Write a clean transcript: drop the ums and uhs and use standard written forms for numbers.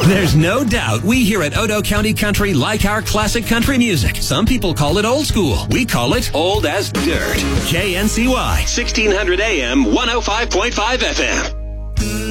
There's no doubt we here at Odo County Country like our classic country music. Some people call it old school. We call it old as dirt. KNCY, 1600 AM, 105.5 FM.